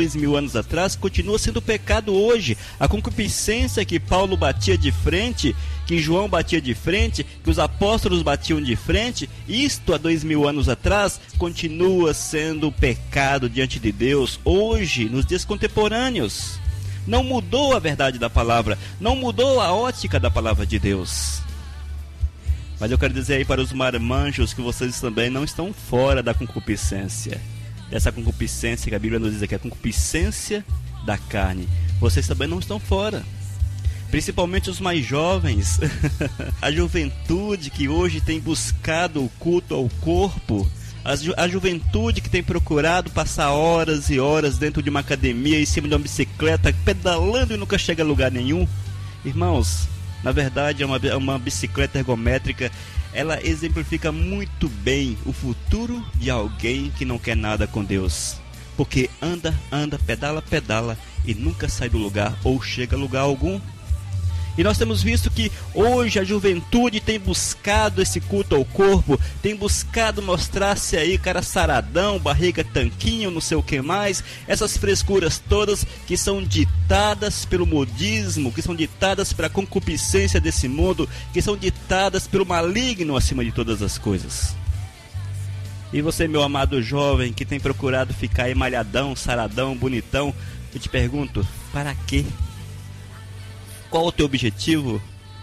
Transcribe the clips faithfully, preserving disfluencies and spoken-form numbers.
dois mil anos atrás continua sendo pecado hoje. A concupiscência que Paulo batia de frente, que João batia de frente, que os apóstolos batiam de frente, isto há dois mil anos atrás continua sendo pecado diante de Deus hoje, nos dias contemporâneos. Não mudou a verdade da palavra, não mudou a ótica da palavra de Deus. Mas eu quero dizer aí para os marmanjos que vocês também não estão fora da concupiscência. Dessa concupiscência que a Bíblia nos diz aqui, a concupiscência da carne. Vocês também não estão fora. Principalmente os mais jovens. A juventude que hoje tem buscado o culto ao corpo. A, ju- a juventude que tem procurado passar horas e horas dentro de uma academia, em cima de uma bicicleta, pedalando e nunca chega a lugar nenhum. Irmãos, na verdade é uma, uma bicicleta ergométrica. Ela exemplifica muito bem o futuro de alguém que não quer nada com Deus. Porque anda, anda, pedala, pedala e nunca sai do lugar ou chega a lugar algum. E nós temos visto que hoje a juventude tem buscado esse culto ao corpo, tem buscado mostrar-se aí cara saradão, barriga tanquinho, não sei o que mais, essas frescuras todas que são ditadas pelo modismo, que são ditadas pela concupiscência desse mundo, que são ditadas pelo maligno acima de todas as coisas. E você, meu amado jovem, que tem procurado ficar aí malhadão, saradão, bonitão, eu te pergunto, para quê? Qual o teu objetivo?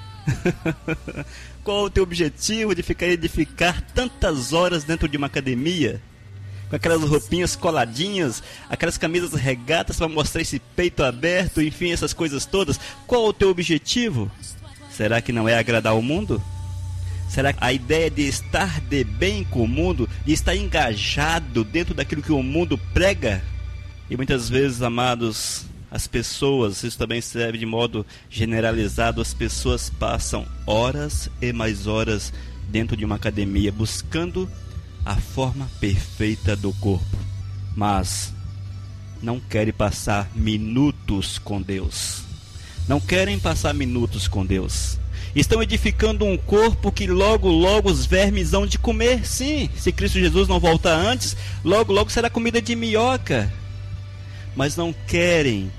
Qual o teu objetivo de ficar, de ficar tantas horas dentro de uma academia? Com aquelas roupinhas coladinhas, aquelas camisas regatas para mostrar esse peito aberto, enfim, essas coisas todas. Qual o teu objetivo? Será que não é agradar o mundo? Será que a ideia de estar de bem com o mundo, de estar engajado dentro daquilo que o mundo prega? E muitas vezes, amados, as pessoas, isso também serve de modo generalizado, as pessoas passam horas e mais horas dentro de uma academia buscando a forma perfeita do corpo, mas não querem passar minutos com Deus. Não querem passar minutos com Deus. Estão edificando um corpo que logo, logo os vermes hão de comer. Sim, se Cristo Jesus não voltar antes, logo, logo será comida de minhoca. Mas não querem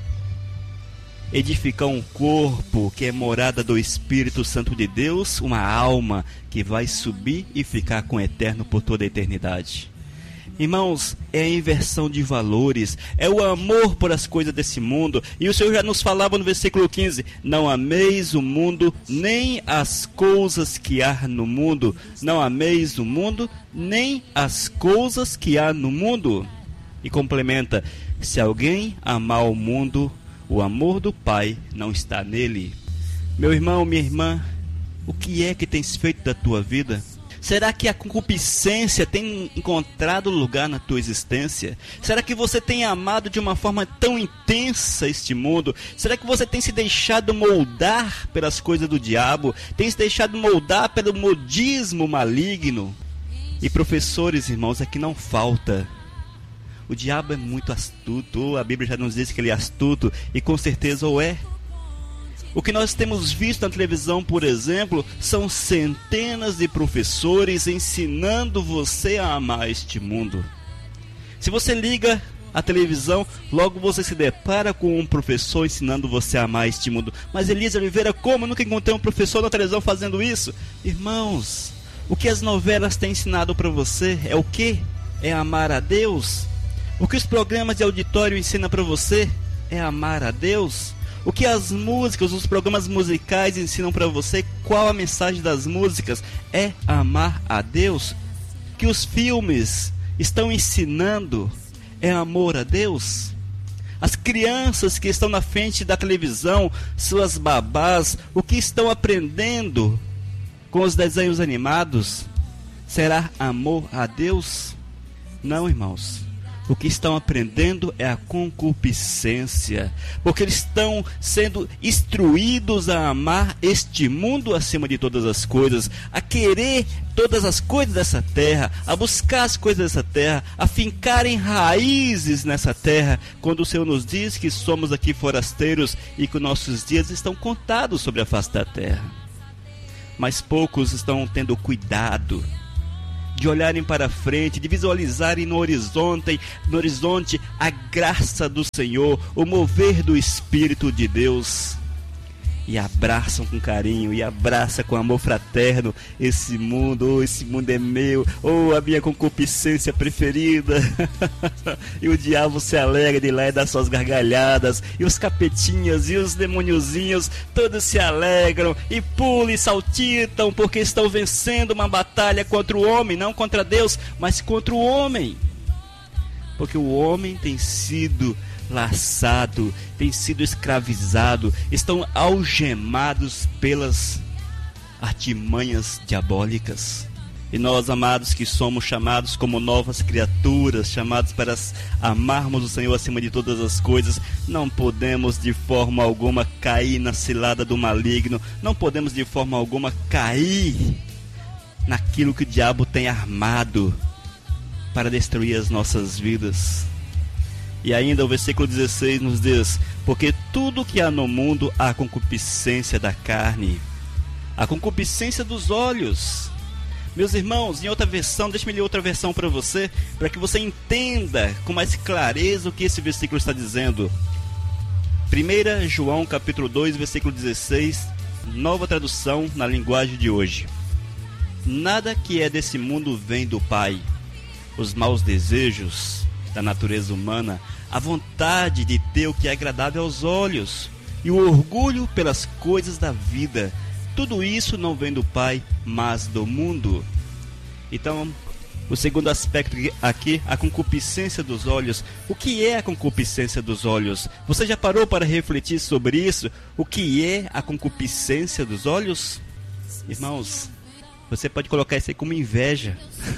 edificar um corpo que é morada do Espírito Santo de Deus, uma alma que vai subir e ficar com o eterno por toda a eternidade. Irmãos, é a inversão de valores, é o amor por as coisas desse mundo. E o Senhor já nos falava no versículo quinze: não ameis o mundo, nem as coisas que há no mundo. Não ameis o mundo, nem as coisas que há no mundo. E complementa: se alguém amar o mundo, o amor do Pai não está nele. Meu irmão, minha irmã, o que é que tens feito da tua vida? Será que a concupiscência tem encontrado lugar na tua existência? Será que você tem amado de uma forma tão intensa este mundo? Será que você tem se deixado moldar pelas coisas do diabo? Tem se deixado moldar pelo modismo maligno? E professores, irmãos, aqui não falta. O diabo é muito astuto, a Bíblia já nos diz que ele é astuto, e com certeza o é. O que nós temos visto na televisão, por exemplo, são centenas de professores ensinando você a amar este mundo. Se você liga a televisão, logo você se depara com um professor ensinando você a amar este mundo. Mas Elisa Oliveira, como? Eu nunca encontrei um professor na televisão fazendo isso. Irmãos, o que as novelas têm ensinado para você é o quê? É amar a Deus? O que os programas de auditório ensinam para você é amar a Deus? O que as músicas, os programas musicais ensinam para você? Qual a mensagem das músicas? É amar a Deus? O que os filmes estão ensinando é amor a Deus? As crianças que estão na frente da televisão, suas babás, o que estão aprendendo com os desenhos animados? Será amor a Deus? Não, irmãos. O que estão aprendendo é a concupiscência, porque eles estão sendo instruídos a amar este mundo acima de todas as coisas, a querer todas as coisas dessa terra, a buscar as coisas dessa terra, a fincarem raízes nessa terra, quando o Senhor nos diz que somos aqui forasteiros e que nossos dias estão contados sobre a face da terra. Mas poucos estão tendo cuidado de olharem para frente, de visualizarem no horizonte, no horizonte a graça do Senhor, o mover do Espírito de Deus. E abraçam com carinho, e abraçam com amor fraterno esse mundo. Oh, esse mundo é meu, oh, a minha concupiscência preferida. E o diabo se alegra de lá e dá suas gargalhadas, e os capetinhas e os demoniozinhos todos se alegram e pulam e saltitam, porque estão vencendo uma batalha contra o homem, não contra Deus, mas contra o homem. Porque o homem tem sido laçado, tem sido escravizado, estão algemados pelas artimanhas diabólicas. E nós, amados, que somos chamados como novas criaturas, chamados para amarmos o Senhor acima de todas as coisas, não podemos de forma alguma cair na cilada do maligno, não podemos de forma alguma cair naquilo que o diabo tem armado para destruir as nossas vidas. E ainda o versículo dezesseis nos diz: porque tudo que há no mundo há concupiscência da carne, a concupiscência dos olhos. Meus irmãos, em outra versão, deixe-me ler outra versão para você, para que você entenda com mais clareza o que esse versículo está dizendo. primeiro João capítulo dois, versículo dezesseis, nova tradução na linguagem de hoje. Nada que é desse mundo vem do Pai. Os maus desejos da natureza humana, a vontade de ter o que é agradável aos olhos e o orgulho pelas coisas da vida, tudo isso não vem do Pai, mas do mundo. Então, o segundo aspecto aqui, a concupiscência dos olhos. O que é a concupiscência dos olhos? Você já parou para refletir sobre isso? O que é a concupiscência dos olhos? Irmãos, você pode colocar isso aí como inveja.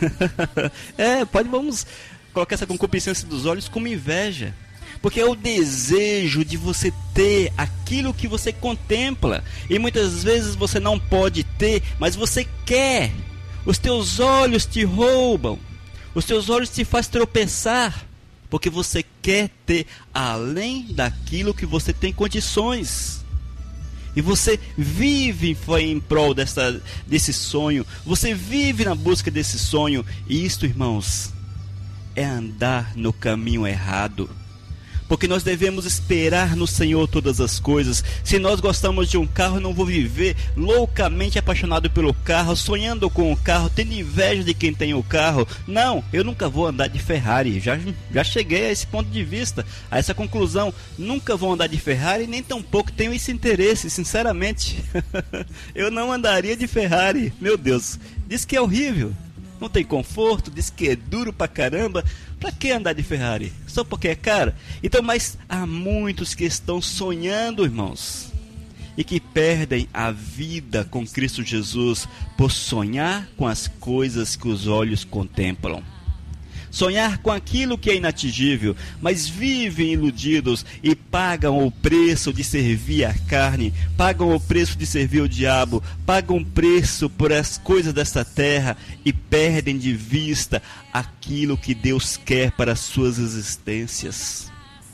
É, pode, vamos colocar essa concupiscência dos olhos como inveja, porque é o desejo de você ter aquilo que você contempla, e muitas vezes você não pode ter, mas você quer. Os teus olhos te roubam, os teus olhos te fazem tropeçar, porque você quer ter além daquilo que você tem condições. E você vive em prol dessa, desse sonho, você vive na busca desse sonho, e isto, irmãos, é andar no caminho errado, porque nós devemos esperar no Senhor todas as coisas. Se nós gostamos de um carro, eu não vou viver loucamente apaixonado pelo carro, sonhando com o carro, tendo inveja de quem tem o carro. Não, eu nunca vou andar de Ferrari. Já, já cheguei a esse ponto de vista, a essa conclusão. Nunca vou andar de Ferrari, nem tampouco tenho esse interesse, sinceramente. Eu não andaria de Ferrari, meu Deus. Diz que é horrível, não tem conforto, diz que é duro pra caramba. Pra que andar de Ferrari? Só porque é caro? Então, mas há muitos que estão sonhando, irmãos, e que perdem a vida com Cristo Jesus por sonhar com as coisas que os olhos contemplam. Sonhar com aquilo que é inatingível, mas vivem iludidos e pagam o preço de servir a carne, pagam o preço de servir o diabo, pagam o preço por as coisas desta terra e perdem de vista aquilo que Deus quer para as suas existências.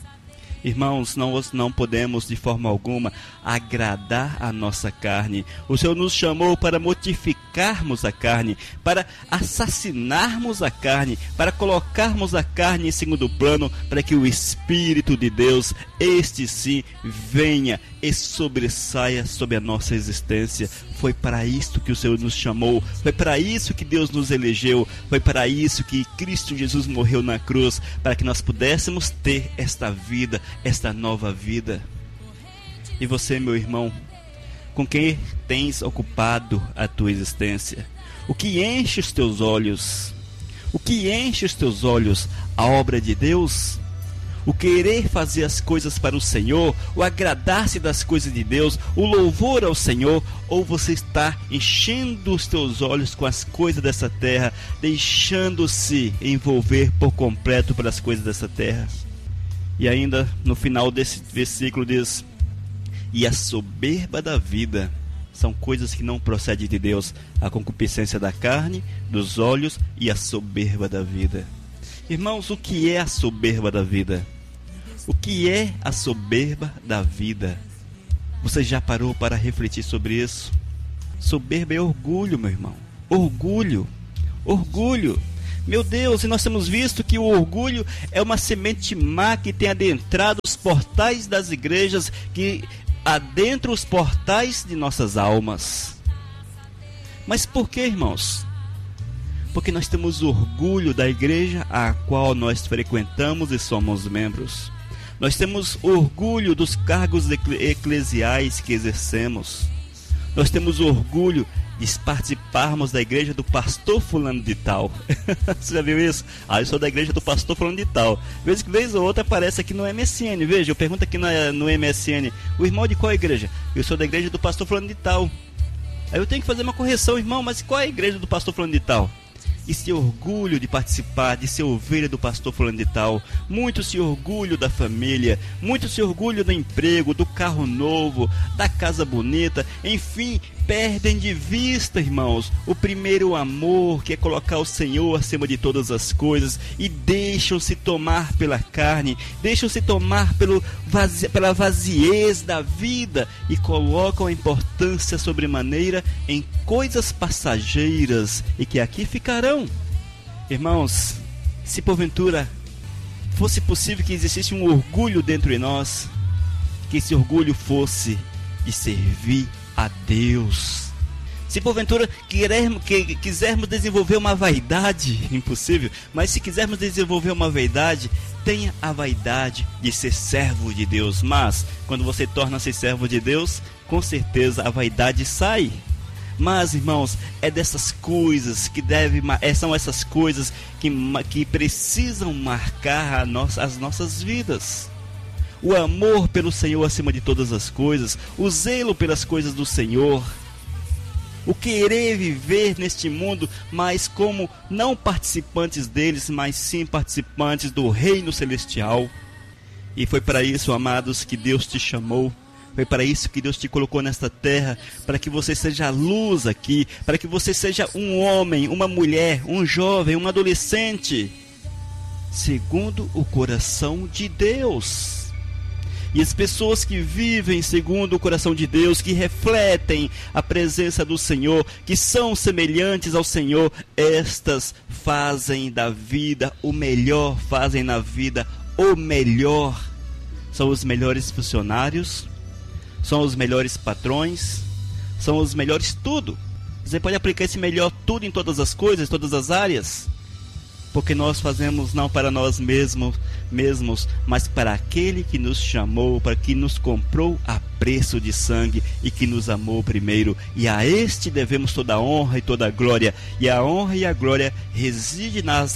Irmãos, não, não podemos de forma alguma agradar a nossa carne. O Senhor nos chamou para mortificarmos a carne, para assassinarmos a carne, para colocarmos a carne em segundo plano, para que o Espírito de Deus, este sim, venha e sobressaia sobre a nossa existência. Foi para isto que o Senhor nos chamou, foi para isso que Deus nos elegeu, foi para isso que Cristo Jesus morreu na cruz, para que nós pudéssemos ter esta vida, esta nova vida. E você, meu irmão, com quem tens ocupado a tua existência? O que enche os teus olhos? O que enche os teus olhos? A obra de Deus? O querer fazer as coisas para o Senhor? O agradar-se das coisas de Deus? O louvor ao Senhor? Ou você está enchendo os teus olhos com as coisas dessa terra, deixando-se envolver por completo pelas coisas dessa terra? E ainda no final desse versículo diz: e a soberba da vida. São coisas que não procedem de Deus: a concupiscência da carne, dos olhos e a soberba da vida. Irmãos, o que é a soberba da vida? O que é a soberba da vida? Você já parou para refletir sobre isso? Soberba é orgulho, meu irmão. Orgulho. Orgulho. Meu Deus, e nós temos visto que o orgulho é uma semente má que tem adentrado os portais das igrejas, que adentra os portais de nossas almas. Mas por que, irmãos? Porque nós temos orgulho da igreja a qual nós frequentamos e somos membros. Nós temos orgulho dos cargos eclesiais que exercemos. Nós temos orgulho de participarmos da igreja do pastor fulano de tal. Você já viu isso? Ah, eu sou da igreja do pastor fulano de tal. Vez que vez ou outra aparece aqui no M S N. Veja, eu pergunto aqui no, no M S N: o irmão de qual igreja? Eu sou da igreja do pastor fulano de tal. Aí eu tenho que fazer uma correção: irmão, mas qual é a igreja do pastor fulano de tal? E se orgulho de participar, de ser ovelha do pastor fulano de tal. Muito se orgulho da família, muito se orgulho do emprego, do carro novo, da casa bonita. Enfim, perdem de vista, irmãos, o primeiro amor, que é colocar o Senhor acima de todas as coisas, e deixam-se tomar pela carne, deixam-se tomar pelo vazi... pela vaziez da vida, e colocam a importância sobremaneira em coisas passageiras e que aqui ficarão. Irmãos, se porventura fosse possível que existisse um orgulho dentro de nós, que esse orgulho fosse de servir a Deus. Se porventura querermos, que, quisermos desenvolver uma vaidade, impossível, mas se quisermos desenvolver uma vaidade, tenha a vaidade de ser servo de Deus. Mas quando você torna-se servo de Deus, com certeza a vaidade sai. Mas, irmãos, é dessas coisas que deve, são essas coisas que, que precisam marcar a nossa, as nossas vidas. O amor pelo Senhor acima de todas as coisas, o zelo pelas coisas do Senhor, o querer viver neste mundo, mas como não participantes deles, mas sim participantes do reino celestial. E foi para isso, amados, que Deus te chamou. Foi para isso que Deus te colocou nesta terra, para que você seja luz aqui, para que você seja um homem, uma mulher, um jovem, um adolescente, segundo o coração de Deus. E as pessoas que vivem segundo o coração de Deus, que refletem a presença do Senhor, que são semelhantes ao Senhor, estas fazem da vida o melhor, fazem na vida o melhor. São os melhores funcionários, são os melhores patrões, são os melhores tudo. Você pode aplicar esse melhor tudo em todas as coisas, todas as áreas, porque nós fazemos não para nós mesmos, mesmos, mas para aquele que nos chamou, para que nos comprou a preço de sangue e que nos amou primeiro. E a este devemos toda a honra e toda a glória. E a honra e a glória reside nas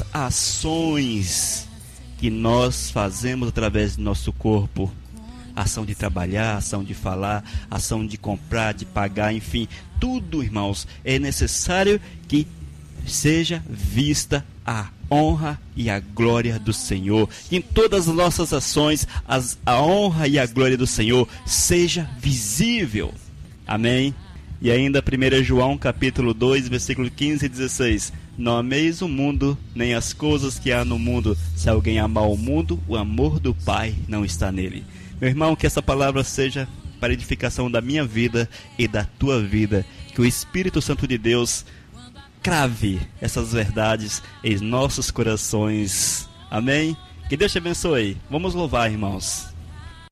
ações que nós fazemos através do nosso corpo. Ação de trabalhar, ação de falar, ação de comprar, de pagar, enfim, tudo, irmãos, é necessário que seja vista a honra e a glória do Senhor. Que em todas as nossas ações, as, a honra e a glória do Senhor seja visível. Amém? E ainda primeiro João capítulo dois, versículo quinze e dezesseis. Não ameis o mundo, nem as coisas que há no mundo. Se alguém amar o mundo, o amor do Pai não está nele. Meu irmão, que essa palavra seja para a edificação da minha vida e da tua vida. Que o Espírito Santo de Deus crave essas verdades em nossos corações. Amém? Que Deus te abençoe. Vamos louvar, irmãos.